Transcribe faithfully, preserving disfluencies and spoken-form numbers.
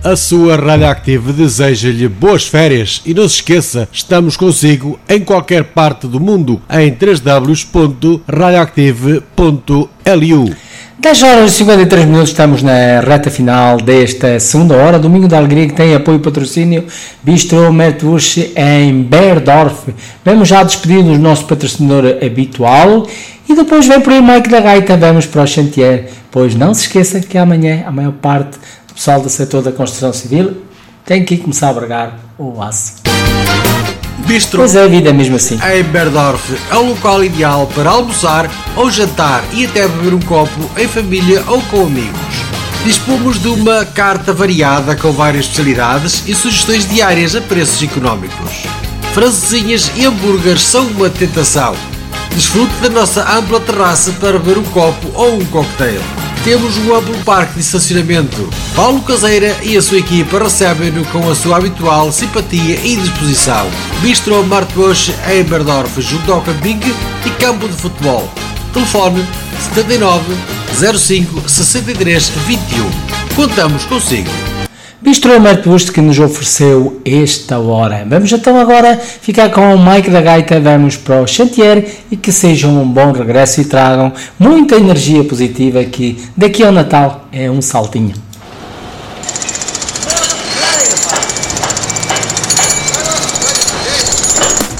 A sua Radioactive deseja-lhe boas férias e não se esqueça, estamos consigo em qualquer parte do mundo em w w w ponto radioactive ponto l u. dez horas e cinquenta e três minutos, estamos na reta final desta segunda hora. Domingo da Alegria, que tem apoio e patrocínio Bistro Mettwurst em Berdorf. Vamos já despedir do nosso patrocinador habitual e depois vem por aí Mike da Gaita. Vamos para o chantier, pois não se esqueça que amanhã a maior parte do pessoal do setor da construção civil tem que começar a bregar o aço. Bistro, pois é, a vida é mesmo assim. Em Berdorf é o local ideal para almoçar ou jantar e até beber um copo em família ou com amigos. Dispomos de uma carta variada com várias especialidades e sugestões diárias a preços económicos. Francesinhas e hambúrgueres são uma tentação. Desfrute da nossa ampla terraça para beber um copo ou um cocktail. Temos um amplo parque de estacionamento. Paulo Caseira e a sua equipa recebem-no com a sua habitual simpatia e disposição. Bistro Mettwurst em Berdorf, junto ao camping e campo de futebol. Telefone setenta e nove, zero cinco, sessenta e três, vinte e um. Contamos consigo. Bistro Mettwurst que nos ofereceu esta hora. Vamos então agora ficar com o Mike da Gaita, vamos para o chantier e que sejam um bom regresso e tragam muita energia positiva que daqui ao Natal é um saltinho.